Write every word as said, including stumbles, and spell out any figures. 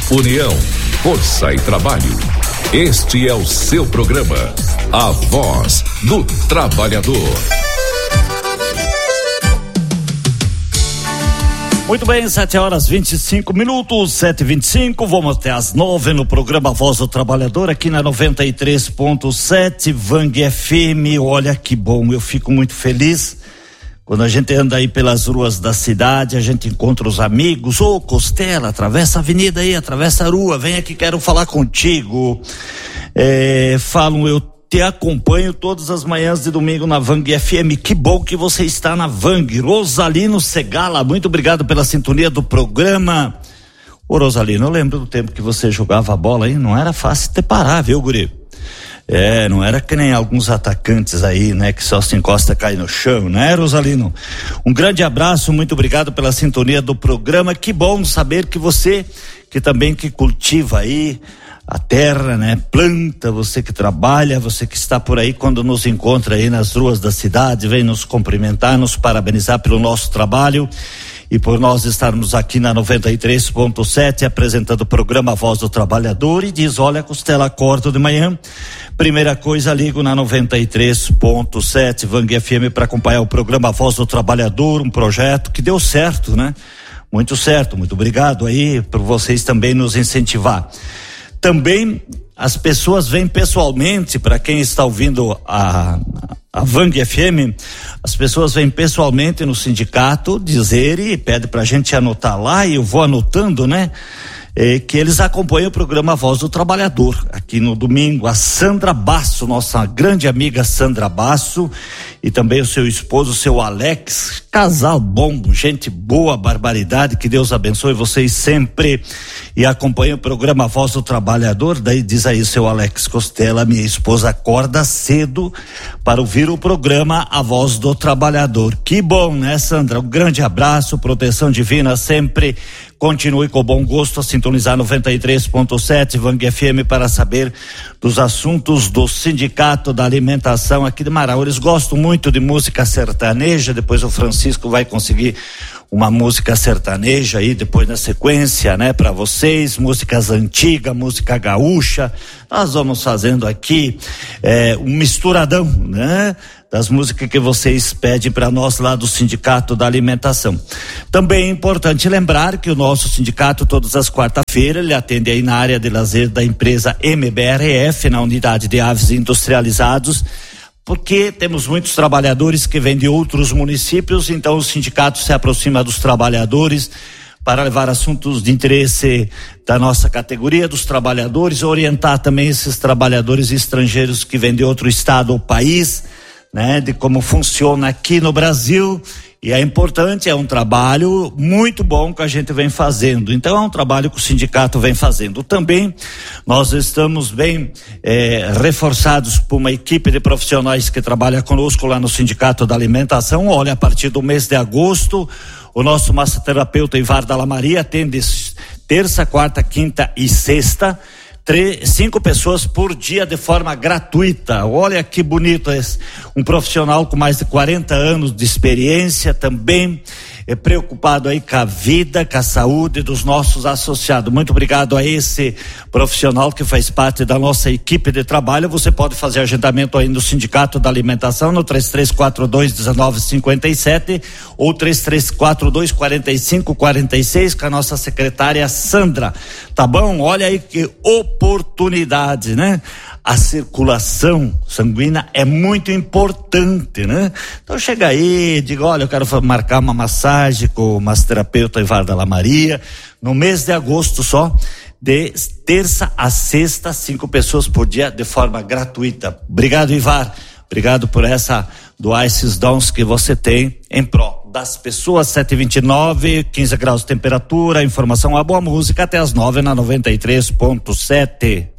União, força e trabalho. Este é o seu programa, A Voz do Trabalhador. Muito bem, sete horas vinte e cinco minutos, sete e vinte e cinco, vamos até às nove no programa Voz do Trabalhador, aqui na noventa e três ponto sete, Vang F M. Olha que bom, eu fico muito feliz quando a gente anda aí pelas ruas da cidade, a gente encontra os amigos. Ô, Costela, atravessa a avenida aí, atravessa a rua, vem aqui, quero falar contigo. É, falam, eu te acompanho todas as manhãs de domingo na Vang F M. Que bom que você está na Vang. Rosalino Segala, muito obrigado pela sintonia do programa. Ô, Rosalino, eu lembro do tempo que você jogava bola aí, não era fácil te parar, viu, guri? É, não era que nem alguns atacantes aí, né, que só se encosta e cai no chão, né, Rosalino? Um grande abraço, muito obrigado pela sintonia do programa. Que bom saber que você, que também que cultiva aí a terra, né? Planta, você que trabalha, você que está por aí, quando nos encontra aí nas ruas da cidade, vem nos cumprimentar, nos parabenizar pelo nosso trabalho e por nós estarmos aqui na noventa e três ponto sete apresentando o programa Voz do Trabalhador, e diz, olha, Costela, acordo de manhã, primeira coisa, ligo na noventa e três ponto sete Vang F M para acompanhar o programa Voz do Trabalhador, um projeto que deu certo, né? Muito certo, muito obrigado aí por vocês também nos incentivar. Também as pessoas vêm pessoalmente, para quem está ouvindo a, a Vang F M, as pessoas vêm pessoalmente no sindicato dizer e pede pra gente anotar lá, e eu vou anotando, né? É, que eles acompanham o programa Voz do Trabalhador, aqui no domingo. A Sandra Basso, nossa grande amiga Sandra Basso, e também o seu esposo, o seu Alex, casal bom, gente boa, barbaridade, que Deus abençoe vocês sempre, e acompanha o programa Voz do Trabalhador. Daí diz aí o seu Alex Costela, minha esposa acorda cedo para ouvir o programa A Voz do Trabalhador. Que bom, né, Sandra? Um grande abraço, proteção divina sempre. Continue com bom gosto a sintonizar noventa e três ponto sete Vang F M para saber dos assuntos do Sindicato da Alimentação aqui de Marau. Eles gostam muito de música sertaneja, depois o Francisco vai conseguir uma música sertaneja aí depois na sequência, né, para vocês, músicas antigas, música gaúcha. Nós vamos fazendo aqui é, um misturadão, né, das músicas que vocês pedem para nós lá do Sindicato da Alimentação. Também é importante lembrar que o nosso sindicato, todas as quarta-feiras, ele atende aí na área de lazer da empresa M B R F, na unidade de aves industrializados, porque temos muitos trabalhadores que vêm de outros municípios, então o sindicato se aproxima dos trabalhadores para levar assuntos de interesse da nossa categoria, dos trabalhadores, orientar também esses trabalhadores estrangeiros que vêm de outro estado ou país, né, de como funciona aqui no Brasil. E é importante, é um trabalho muito bom que a gente vem fazendo. Então é um trabalho que o sindicato vem fazendo. Também nós estamos bem eh, reforçados por uma equipe de profissionais que trabalha conosco lá no Sindicato da Alimentação. Olha, a partir do mês de agosto, o nosso massoterapeuta Ivar Dalla Maria atende terça, quarta, quinta e sexta. Três, cinco pessoas por dia de forma gratuita. Olha que bonito esse. Um profissional com mais de quarenta anos de experiência, também é preocupado aí com a vida, com a saúde dos nossos associados. Muito obrigado a esse profissional que faz parte da nossa equipe de trabalho. Você pode fazer agendamento aí no Sindicato da Alimentação no três três quatro dois um nove cinco sete ou três três quatro dois quatro cinco quatro seis com a nossa secretária Sandra. Tá bom? Olha aí que oportunidade, né? A circulação sanguínea é muito importante, né? Então chega aí, diga, olha, eu quero marcar uma massagem com o massoterapeuta Ivar Dalla Maria no mês de agosto só, de terça a sexta, cinco pessoas por dia de forma gratuita. Obrigado, Ivar. Obrigado por essa, doar esses dons que você tem em prol das pessoas. Sete e vinte e nove, quinze graus de temperatura, informação, a boa música até as nove na noventa e três ponto sete.